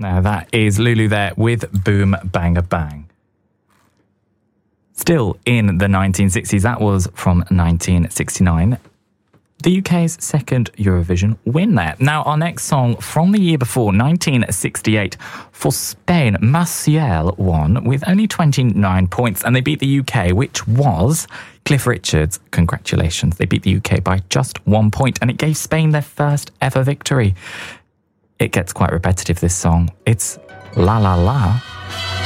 Now that is Lulu there with Boom Banga Bang. Still in the 1960s, that was from 1969. The UK's second Eurovision win there. Now, our next song from the year before, 1968, for Spain, Maciel won with only 29 points, and they beat the UK, which was Cliff Richard's. Congratulations. They beat the UK by just 1 point, and it gave Spain their first ever victory. It gets quite repetitive, this song. It's La La La.